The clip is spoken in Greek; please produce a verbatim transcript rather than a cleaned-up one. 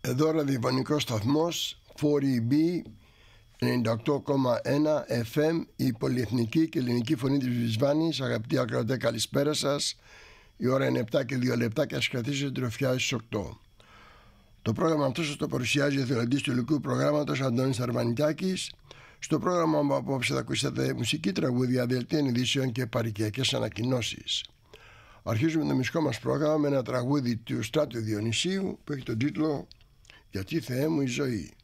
Εδώ ραδιοφωνικός σταθμός φορ ι μπι ενενήντα οκτώ κόμμα ένα εφ εμ, η πολυεθνική και ελληνική φωνή της Βυσβάνης. Αγαπητοί ακροατές, καλησπέρα σας. Η ώρα είναι επτά και δύο λεπτά και ας κρατήσω την τροφιά στις οκτώ. Το πρόγραμμα αυτό σας το παρουσιάζει ο εθελοντής του υλικού προγράμματος Αντώνης Αρβανιτάκης. Στο πρόγραμμα μου απόψε θα ακούσετε μουσική, τραγούδια, δελτίων ειδήσεων και παροικιακές ανακοινώσεις. Αρχίζουμε το μουσικό μας πρόγραμμα με ένα τραγούδι του Στράτου Διονυσίου που έχει τον τίτλο «Γιατί Θεέ μου η ζωή».